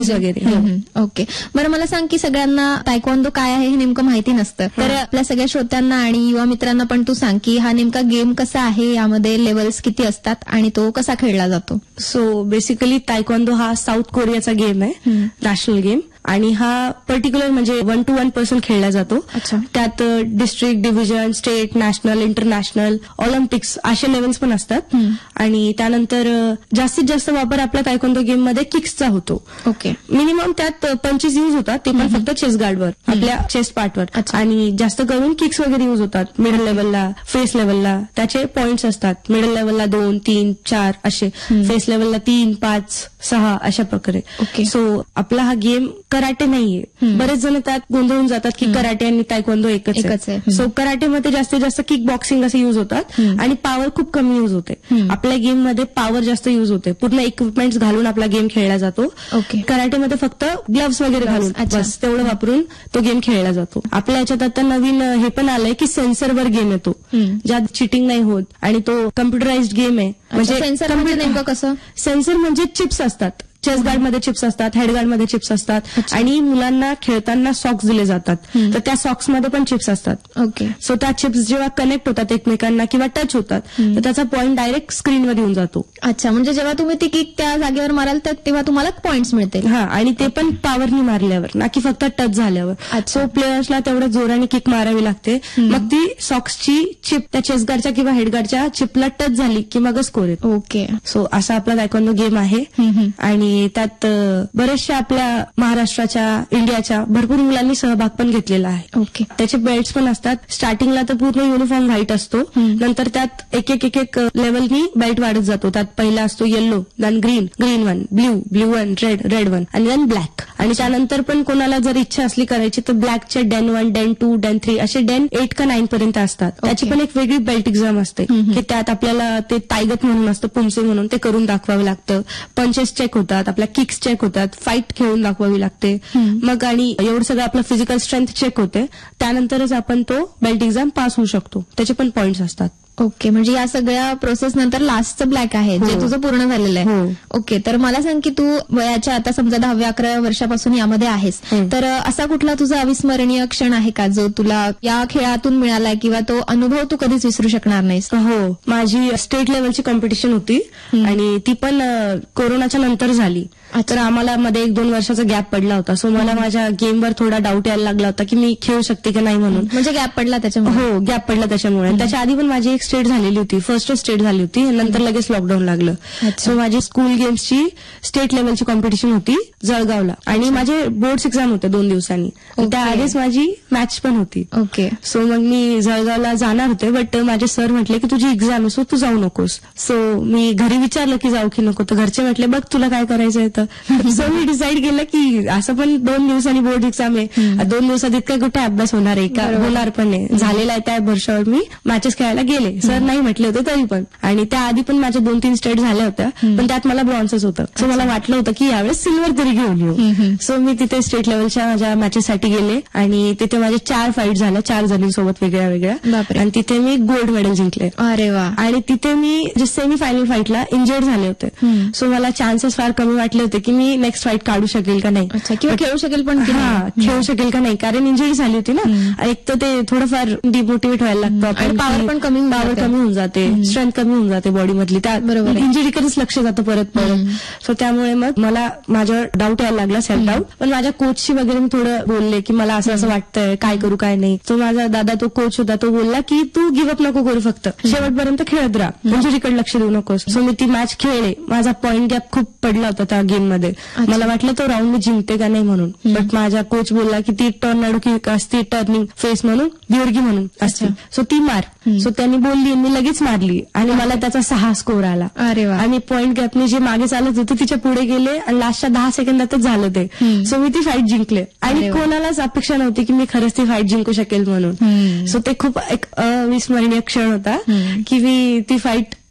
वगैरे. ओके. बरं, मला सांग की सगळ्यांना तायक्वांदो काय आहे हे नेमकं माहिती नसतं, तर आपल्या सगळ्या श्रोत्यांना आणि युवा मित्रांना पण तू सांग की हा नेमका गेम कसा आहे, यामध्ये लेवल्स किती असतात आणि तो कसा खेळला जातो. सो बेसिकली तायक्वांदो हा साऊथ कोरियाचा गेम आहे, नॅशनल गेम. आणि हा पर्टिक्युलर म्हणजे 1 to 1 पर्सन खेळला जातो. त्यात district, division, state, national, international, Olympics असे लेवल्स पण असतात. आणि त्यानंतर जास्तीत जास्त वापर आपल्या तायक्वांदो गेम मध्ये किक्सचा होतो. ओके. मिनिमम त्यात पंचेस यूज होतात, ते पण फक्त चेस्ट गार्डवर, आपल्या चेस्ट पार्टवर. आणि जास्त करून किक्स वगैरे यूज होतात मिडल लेवलला, फेस लेवलला. त्याचे पॉइंट्स असतात. मिडल लेवलला 2, 3, 4 असे, फेस लेवलला 3, 5, 6 अशा प्रकारे. सो आपला हा गेम कराटे नाहीये. बरेच जण त्यात गोंधळून जातात की कराटे आणि तायक्वांदो एकच आहे. सो कराटेमध्ये जास्तीत जास्त किक बॉक्सिंग असे यूज होतात आणि पॉवर खूप कमी यूज होते. आपल्या गेम मध्ये पॉवर जास्त यूज होते. पूर्ण इक्विपमेंट्स घालून आपला गेम खेळला जातो. कराटेमध्ये फक्त ग्लव्स वगैरे घालून बस तेवढं वापरून तो गेम खेळला जातो. आपल्या याच्यात आता नवीन हे पण आलंय की सेन्सरवर गेम येतो, ज्यात चिटिंग नाही होत आणि तो कम्प्युटराइज्ड गेम आहे. म्हणजे सेन्सर म्हणजे नेमकं कसं? सेन्सर म्हणजे चिप्स असतात. चेस्ट गार्डमध्ये चिप्स असतात, हेड गार्डमध्ये चिप्स असतात. आणि मुलांना खेळताना सॉक्स दिले जातात, तर त्या सॉक्समध्ये पण चिप्स असतात. ओके. सो त्या चिप्स जेव्हा कनेक्ट होतात एकमेकांना किंवा टच होतात, तर त्याचा पॉइंट डायरेक्ट स्क्रीनवर येऊन जातो. अच्छा, म्हणजे जेव्हा तुम्ही ती किक त्या जागेवर माराल तर तेव्हा तुम्हाला पॉइंट्स मिळतील. हा, आणि ते पण पॉवरनी मारल्यावर, ना की फक्त टच झाल्यावर. सो प्लेयर्सला तेवढ्या जोराने किक मारावी लागते. मग ती सॉक्सची चिप त्या चेस्ट गार्डच्या किंवा हेड गार्डच्या चिपला टच झाली की मग स्कोर येतो. ओके. सो असा आपला तायक्वांदो गेम आहे. आणि त्यात बरेचशा आपल्या महाराष्ट्राच्या, इंडियाच्या भरपूर मुलांनी सहभाग पण घेतलेला आहे. ओके. त्याचे बेल्ट्स पण असतात. स्टार्टिंगला तर पूर्ण युनिफॉर्म व्हाईट असतो, नंतर त्यात एक एक लेवलनी बेल्ट वाढत जातो. त्यात पहिला असतो yellow, then green, green 1, blue 1, red 1 आणि देन ब्लॅक. आणि त्यानंतर पण कोणाला जर इच्छा असली करायची तर ब्लॅकचे डेन 1, डेन 2, डेन 3 असे डेन 8 का 9 पर्यंत असतात. त्याची पण एक वेगळी बेल्ट एक्झाम असते की त्यात आपल्याला ते तायगत म्हणून असतं, पुमसे म्हणून, ते करून दाखवावं लागतं. पंचेस चेक होतात, आपल्या किक्स चेक होतात, फाईट खेळून दाखवावी लागते. मग आणि एवढं सगळं आपलं फिजिकल स्ट्रेंथ चेक होते. त्यानंतरच आपण तो बेल्ट एक्झाम पास होऊ शकतो. त्याचे पण पॉइंट्स असतात. ओके. म्हणजे या सगळ्या प्रोसेस नंतर लास्टचं ब्लॅक आहे, जे तुझं पूर्ण झालेलं आहे. ओके. तर मला सांग की तू वयाच्या आता समजा 10-11 वर्षापासून यामध्ये आहेस, तर असा कुठला तुझा अविस्मरणीय क्षण आहे का जो तुला या खेळातून मिळालाय किंवा तो अनुभव तू कधीच विसरू शकणार नाहीस? हो, माझी स्टेट लेवलची कॉम्पिटिशन होती आणि ती पण कोरोनाच्या नंतर झाली. तर आम्हाला मध्ये 1-2 वर्षाचा गॅप पडला होता. सो मला माझ्या गेमवर थोडा डाऊट यायला लागला होता की मी खेळू शकते का नाही म्हणून. म्हणजे गॅप पडला त्याच्यामुळे? हो, गॅप पडला त्याच्यामुळे. त्याच्या आधी पण माझी एक स्टेट झालेली होती, फर्स्ट स्टेट झाली होती, नंतर लगेच लॉकडाऊन लागलं. सो माझी स्कूल गेम्सची स्टेट लेवलची कॉम्पिटिशन होती जळगावला आणि माझे बोर्ड्स एक्झाम होते 2 दिवसांनी. त्याआधीच माझी मॅच पण होती. ओके. सो मग मी जळगावला जाणार होते, बट माझे सर म्हटले की तुझी एक्झाम आहे सो तू जाऊ नकोस. सो मी घरी विचारलं की जाऊ की नको, तर घरचे म्हटले बघ तुला काय करायचंय. सो मी डिसाईड केलं की असं पण 2 दिवसांनी बोर्ड एक्झाम आहे, 2 दिवसात इतका कुठे अभ्यास होणार आहे का, होणार पण नाही. झालेला आहे त्या वर्षावर मी मॅचेस खेळायला गेले. सर नाही म्हटले होते तरी पण. आणि त्याआधी पण माझ्या 2-3 स्टेट झाल्या होत्या, पण त्यात मला ब्रॉन्झच होतं. सो मला वाटलं होतं की यावेळेस सिल्वर तरी घेऊन येऊ. सो मी तिथे स्टेट लेवलच्या माझ्या मॅचेससाठी गेले आणि तिथे माझे 4 फाईट झाल्या 4 जणींसोबत वेगळ्या वेगळ्या, आणि तिथे मी गोल्ड मेडल जिंकले. अरे वा. आणि तिथे मी सेमी फायनल फाईटला इंजर्ड झाले होते. सो मला चान्सेस फार कमी वाटले होते की मी नेक्स्ट फाईट काढू शकेल का नाही, किंवा खेळू शकेल पण खेळू शकेल का नाही, कारण इंजरी झाली होती ना. एक तर ते थोडंफार डिमोटिवेट व्हायला लागतं, पॉवर पण कमी होऊन जाते, स्ट्रेंथ कमी होऊन जाते बॉडीमधली. त्या इंजरीकडेच लक्ष जातं परत. सो त्यामुळे मग मला माझ्यावर डाऊट यायला लागला, सेल्फ डाऊट. पण माझ्या कोचशी वगैरे मी थोडं बोलले की मला असं वाटतंय, काय करू काय नाही. तो माझा दादा, तो कोच होता, तो बोलला की तू गिव्हअप नको करू, फक्त शेवटपर्यंत खेळत राहा, इंजरीकडे लक्ष देऊ नकोस. सो मी ती मॅच खेळले. माझा पॉईंट गॅप खूप पडला होता त्या गेम मध्ये. मला वाटलं तो राऊंड मी जिंकते का नाही म्हणून, बट माझा कोच बोलला की ती टर्नाडो किक असते, टर्निंग फेस म्हणून, बिओर्गी म्हणून असते, सो ती मार. सो त्यांनी बोलली, मी लगेच मारली आणि मला त्याचा 6 स्कोर आला. अरे वा. आणि पॉईंट गॅपने जे मागे चालत होते तिच्या पुढे गेले आणि लास्टच्या 10 सेकंदातच झालं ते. सो मी ती फाईट जिंकले आणि कोणालाच अपेक्षा नव्हती की मी खरंच ती फाईट जिंकू शकेल म्हणून. सो ते खूप एक अविस्मरणीय क्षण होता की मी ती फाईट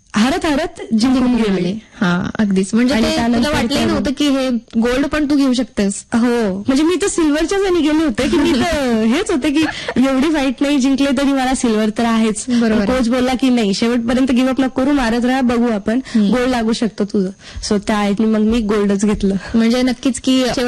हारत हारत जिंकून गेले. हा अगदीच. म्हणजे आणि ते त्यानंतर तुला वाटलंही नव्हतं की हे गोल्ड पण तू घेऊ शकतेस. हो, म्हणजे मी तर सिल्वरच्या जणी गेले होते की मी तर हेच होते की एवढी फाईट नाही जिंकले तरी मला सिल्वर तर आहेच. बरोबर. कोच बोलला की नाही, शेवटपर्यंत गिव्हअप नको करू, मारत राहा, बघू आपण गोल्ड लागू शकतो तुझं. सो त्या मग मी गोल्डच घेतलं. म्हणजे नक्कीच की